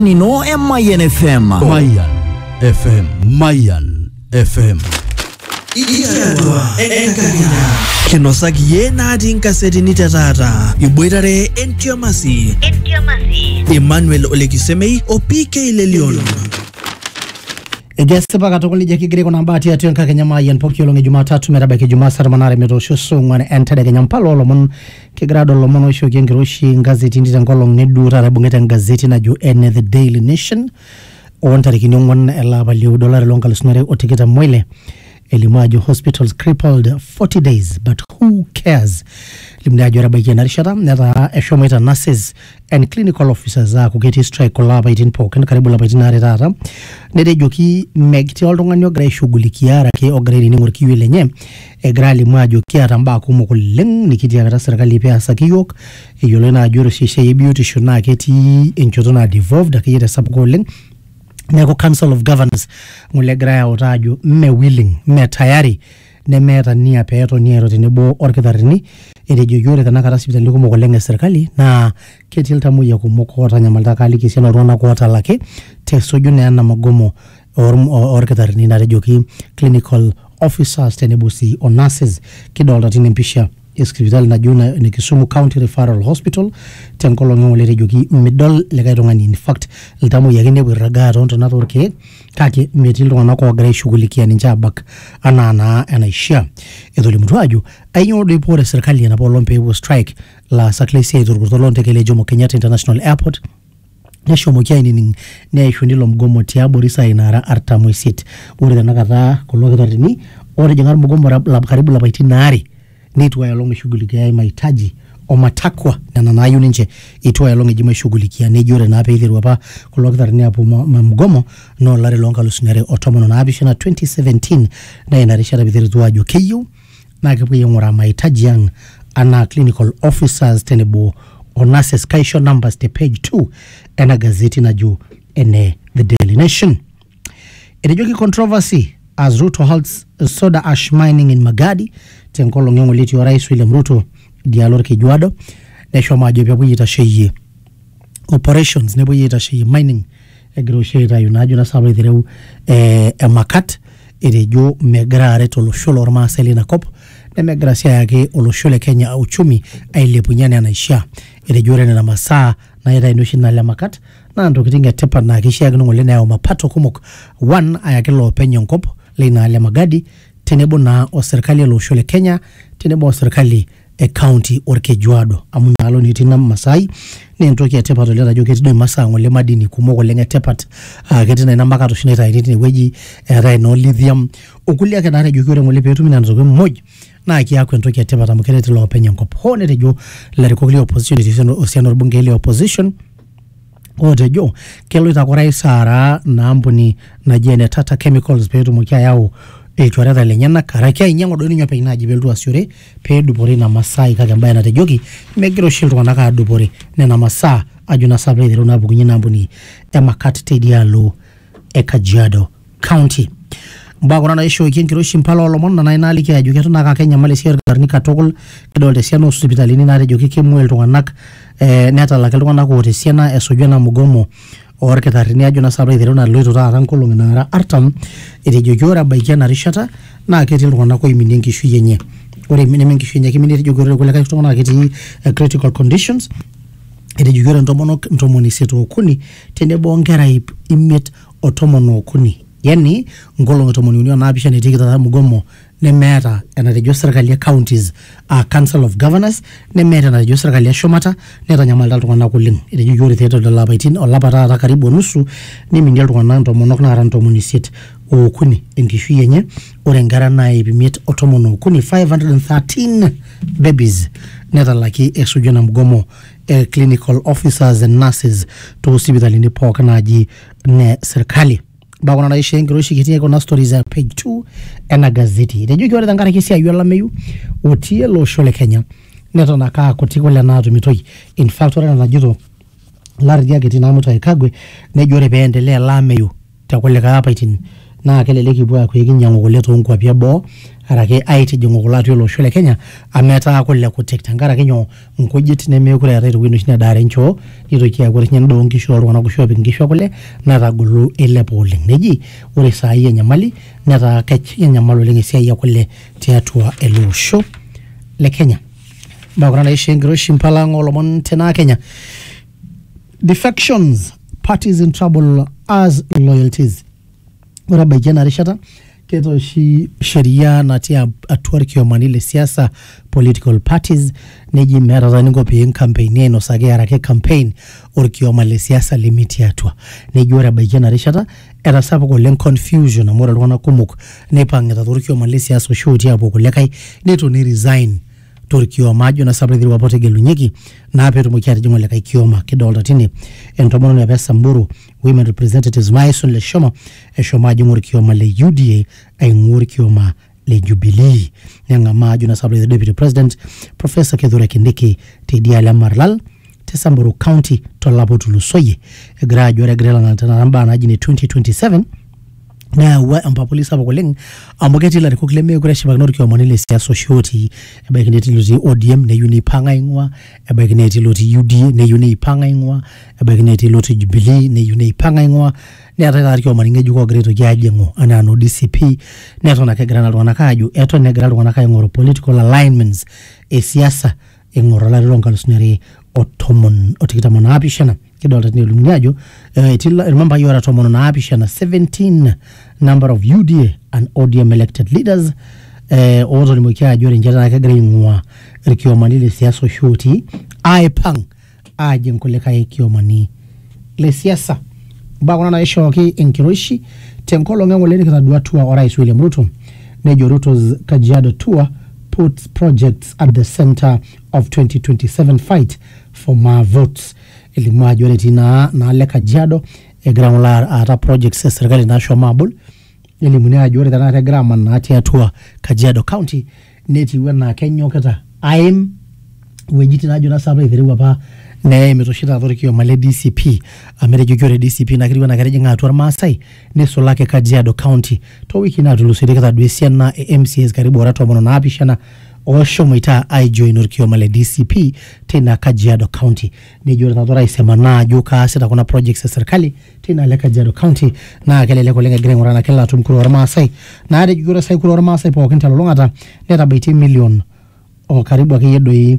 Nino Mayan FM. Mayan FM. Mayan FM. Kinosaki ye naati nkaseti tatata iboitare Entiomasi Emmanuel Olekisemei o PK Lelion. Egesipa katukuli jaki greko na mbati ya tuyanka Kenya Mayan poki olonge Jumatatu merabaki Jumasa manare metosho sungwane entede Kenya mpalo olomon kigrado olomon oisho gengiroshi ngazeti ndita ngolong nedura rabungeta ngazeti na ju ene The Daily Nation ontari kinyongwan ela baliu dolari longa lusunare otikita mwele Elimajo hospitals crippled 40 days, but who cares? Limdajo rabaki na rishata neta eshometa nurses and clinical officers kugeti strike kolaba itin poken karibu laba itin aretata nede joki megti oldongani ograi shugulikia rake ograi ni ngurkiwe lenye egra limajo kiara mbako mokuleng nikiti ya serikali pia sakiyok yolena ajuru shisha yebiuti shuna keti enchotona devolved akiyete sabukoleng Neko Council of Governors ngulegra ya otaju me willing me tayari ne meta nia peto niero tinebo orkitarini ede jojore tanaka hospitali ko mokolenge serikali na ketilta muya ko mokota nyamalta kali kisema rona kota lake tesoju ne na magomo orkitarini na rejoki clinical officers tenebusi on nurses kidolta tinempisha hospital na juna ni Kisumu County Referral Hospital tenkolo ngole rejoki midol legaitongani in fact litamu yakine biraga tonto na torke kake metildo na ko gre shugulikia ninja bak anana anaisha edoli mutwaju ayo report serikali na polompe wo strike la saklesi turgurtolonte kele Jomo Kenyatta International Airport Nesho mokiaini ni neshundilo mgomo tiaborisa inara artamwisit ure nakata kolokitarini ore jengar mgomo la karibu la baitinari Nitwa ya longe shugulikia ya mahitaji o matakwa na nanayu ninche itwa ya longe jima shugulikia nejure na hapa ithiru wapa kulokitari ni hapo mgomo no lari longa lusunare otomono na abishana 2017 na inarishara bithiru tuwajo KU na kipu yungura mahitaji yang ana clinical officers tenebo o nurses kaisho numbers te page 2 ena gazeti na juu ene The Daily Nation. Erejoki controversy as Ruto halts soda ash mining in Magadi tenkolo ngengo liti wa Rais William Ruto dialor kijuado nesho majo pia bujita sheye operations ne bujita sheye mining egro sheye yunajo na sabu dhireu makat erejo megra areto losholo orma aseli na kopo ne megra siya yake oloshole Kenya uchumi ailepunyane anaisha erejo rene na masaa na yeta inushi na le makat na ando kitinga tepa na kishia ginungo lene ya mapato kumok 1 ayakilo penyo nkopo lina ale Magadi tenebo na o serikali lo shole Kenya tenebo o serikali county orkejuado amuna alo ni tina Masai ne ntoki ya tepa tolera jo ketido masa ngole madini kumoko lenga tepat ketina ina makato shineta itini weji era no lithium okulia kana re jo kore ngole petu mina nzoke moj na aki yako ntoki ya tepa tamukerete lo penya ngop hone re jo la rekogli opposition osiano bungeli opposition Ote jo, kelo itakura isara na ambuni na jene Tata Chemicals petu mukia yao chwareta lenyana karakia inyango doni nyope inajibeldu asyure pe dupori na Masai kakambaya na tejoki megiro shiltu wanaka dupori na Masa ajuna sabre dhiru na bukunyina ambuni makati tedialo Kajiado County. Mbagona na isho ikienkiroshi mpala olomon na inali kia juketu naka Kenya Malaysia garnika tokol kidolte siano hospitalini na tejoki kimuel tunganak neta la keltungana ko tesiana esojana mugomo orkitarini ajuna sabre dhiru na loito ta rankolo nginara artam etejojora baikiana rishata na keti iltungana ko imini nkishu yenye ore imini nkishu yenye kimini etejojora kule kai tungana keti critical conditions etejojora ntomoni seto okuni tenebo ngera imiet otomono okuni yani ngolongo tomoni unio na abisha netikita mugomo ne meta enatejo serikali ya counties Council of Governors ne meta enatejo serikali ya Shomata neta nyamalda iltungana kuling etejojora theater dolaba itin olapata karibu nusu nimindia iltungana ntomonok nara ntomoni set okuni enkishu yenye ore ngara na ibimiet otomono okuni 513 babies neta laki esujana mgomo clinical officers and nurses to hospitali ni poka naji ne serikali bagona na ishe ngiroshi kitie kona stories za page 2 ena gazeti rejuki wale tangara kisi ayuala meyu otie lo shole Kenya neto naka kutiko le na tumitoi in fact ora na juto lardi yake tina muta ikagwe nejore beendelea la meyu takweleka hapa itin na keleleki bwa ku yikinyangu kule to nkwapi ebo arake aitijingu kulatu olosho le Kenya ameta kule kutekta ngarake nyo nkujit nemekure ata wino shina dare ncho nitoki akure nyana do nkisho olwana kushopi nkisho kule natagulu ilepo oleng neji ore sai enyamali neta kech enyamalo oleng esiai ya kule tiatua elosho le Kenya bakuna ishengiro shimpala ngolomon tena Kenya. Defections, parties in trouble as loyalties. Ora bajana rishata keto shi sheria na tia atwariki wa manile siasa political parties neji mera ningo pien campaign eno sage arake campaign oriki wa male siasa limit yatwa neji ora bajana rishata era sapo ko len confusion amora lwana kumuk nepangeta oriki wa male siasa shoti hapo kulekai neto ni resign Turkiwa majo na sabri dhiri wapote gelunyeki na hape tumukiati jungo leka ikioma kidolta tini entomono ya pesa Samburu Women Representatives Maison le Shoma Shoma junguri kioma le UDA nguri kioma le Jubilee nyanga majo na sabri the Deputy President Professor Kithure Kindiki tidia la Marlal te Samburu County tolapo tulusoye graduate grela na tanaramba na jini 2027 na wa amba polisi hapo koleng ambogeti la rikokleme kure shibagnor kiwa manile siasa shoti ebagneti loti ODM ne uni panga ingwa ebagneti loti UDA ne uni panga ingwa ebagneti loti Jubilee ne uni panga ingwa ne ataka kiwa maninge juko greto jajengo ana no DCP ne atona ke grana lwana kaju eto ne grana lwana kaju ngoro political alignments siasa ngoro la ronka lusneri otomon otikita mona apishana kidolta ni lumunyajo remember you are tomono na apishana 17 number of UDA and ODM elected leaders ozo ni mwikia ajore njata na kagre ngwa rikiwa manile siyaso shoti aipang aje nkuleka ikiwa mani le siasa bakuna na isho waki enkiroshi tenkolo ngengo leni kata dua tour wa Rais William Ruto Nejo Ruto's Kajiado tour puts projects at the center of 2027 fight for more votes. Ilimaji wale tina na le Kajiado gramula ata projects serikali na shomabul ilimunaji wale tana grama na ati atua Kajiado County neti wena Kenya kata aim wejiti na jona sabri thiriwa pa ne metoshita thorikio male DCP amerejo kyore DCP na kiriwa na gareje ngatua Maasai ne solake Kajiado County to wiki na tulusiri kata duesia na MCS karibu waratu wamono na apishana osho mwita join urikio male DCP tena Kajiado County ni jura tatora isema na juka sita kuna projects ya serikali tena le Kajiado County na kelele kolenga grengora na kela tumkuru wa Maasai na hadi jura sai kuru wa Maasai po wakenta lolongata neta 80 million o karibu akiyedo hii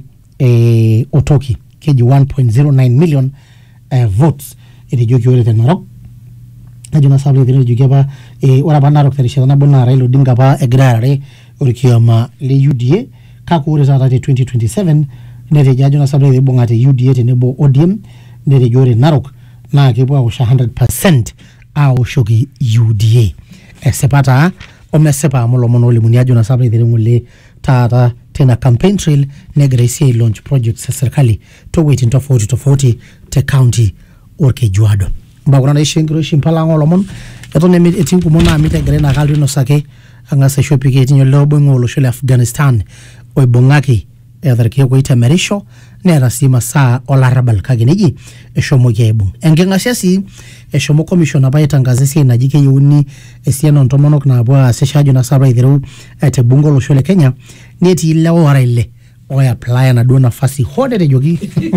otoki keji 1.09 million votes iti joki ore te Narok najuna sabri tiri joki apa ora pa Narok terishata na bona Raila Odinga pa egrare urikiyama le UDA kaku ore tata te 2027 nete jajuna sabri tiri bonga te UDA te nebo ODM nete jore Narok na kipua kusha 100% au shoki UDA sepata omesepa mulo mono uli muniajuna sabri tiri ngule tata tena campaign trail negresi launch projects ya serikali to waiting tofauti te county orke juado mbaguna na ishengiro shimpala ngolomon eto ne etingu mona amite grena kalri no sake angasa shopi ke tinyo lobo ngolo shole Afghanistan oy bongaki etharke ko itamerisho ne rasima saa olarabal kageneji eshomo yebu engengasiasi eshomo commission abayitangazisi na jike yuni esiano ntomonok na abwa seshajo na sabra idhiru ete bungolo shole Kenya neti lewo waraile oy apply na dona fasi hode jogi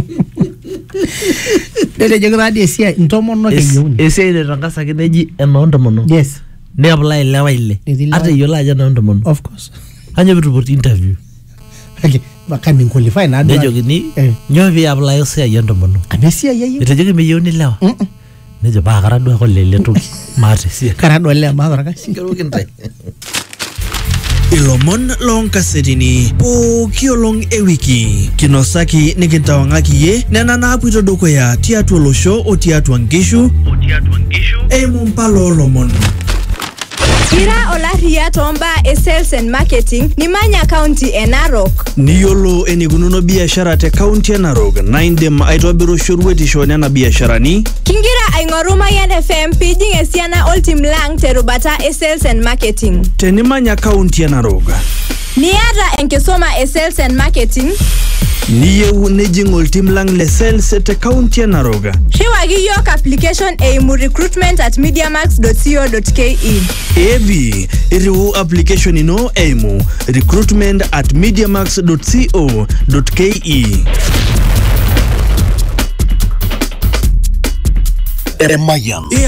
dele jogi radi esia ntomonok yuni esia ile tangasa kineji eno ntomonok yes ne apply lewa ile ata yola aja na ntomonok of course anya bitu port interview okay bakami qualify na de jogi ni nyovi apply esia ya ntomonok amesia yeyo ite jogi meyoni lewa nejo ba karadu ko lele toki mate sia karadu le ma kasi kerokintai Ilomon long kasetini po kiolong ewiki kinosaki nikintawangaki ye nena na apuito doko ya tiatu losho o tiatu ngishu mumpalo lomon Ira olaria tomba sales and marketing ni Manya County Narok. Niyolo enikununo biashara te county Narok na indem aitobiru shurweti shonena biasharani Kingira aing'oru Mayan FM pijing esiana ultim lang terubata sales and marketing. Tenimanya county Narok Niata enkisuma e sales and marketing. Niyieu nejing oltim lang le sales te county e Narok. Riwaki yiok application eimu recruitment@mediamax.co.ke. Ebi, iriu application ino eimu recruitment@mediamax.co.ke. Mayan.